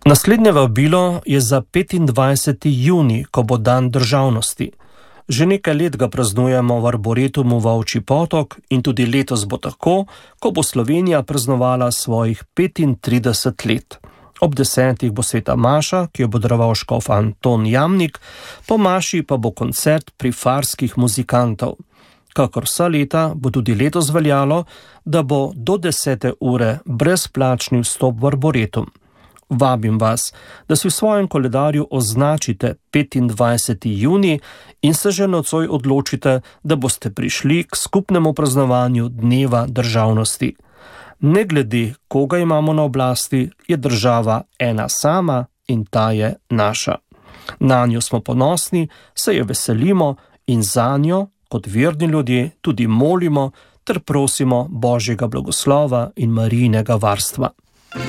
Naslednje vabilo je za 25. junij, ko bo dan državnosti. Že nekaj let ga praznujemo v Arboretumu Volčji Potok in tudi letos bo tako, ko bo Slovenija praznovala svojih 35 let. Ob 10. bo sveta maša, ki jo bo daroval škof Anton Jamnik, po maši pa bo koncert prifarskih muzikantov. Kakor vsa leta bo tudi letos veljalo, da bo do 10. ure brezplačni vstop v Arboretum. Vabim vas, da si v svojem koledarju označite 25. junij in se že nocoj odločite, da boste prišli k skupnemu praznovanju Dneva državnosti. Ne glede, koga imamo na oblasti, je država ena sama in ta je naša. Nanjo smo ponosni, se je veselimo in zanjo, kot verni ljudje, tudi molimo ter prosimo Božjega blagoslova in Marijinega varstva.